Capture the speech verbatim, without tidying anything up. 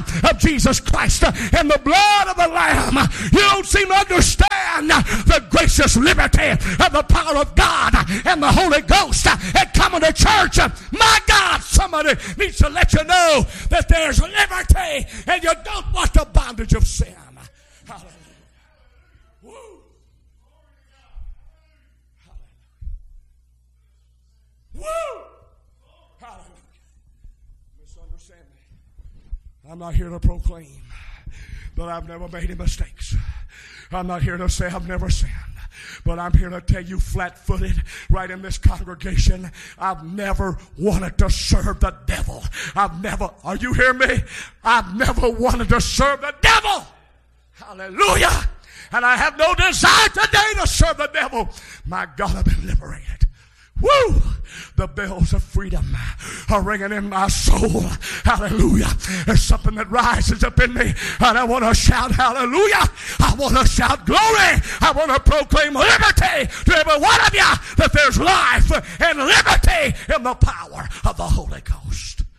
of Jesus Christ and the blood of the Lamb. You don't seem to understand the gracious liberty of the power of God and the Holy Ghost and coming to church. My God, somebody needs to let you know that there's liberty and you don't want the bondage of sin. Hallelujah. Woo. Woo. Hallelujah. Misunderstand me. I'm not here to proclaim that I've never made any mistakes. I'm not here to say I've never sinned. But I'm here to tell you flat-footed right in this congregation, I've never wanted to serve the devil. I've never, are you hearing me? I've never wanted to serve the devil. Hallelujah. And I have no desire today to serve the devil. My God, I've been liberated. Woo! The bells of freedom are ringing in my soul. Hallelujah. There's something that rises up in me, and I want to shout hallelujah. I want to shout glory. I want to proclaim liberty to every one of you, that there's life and liberty in the power of the Holy Ghost.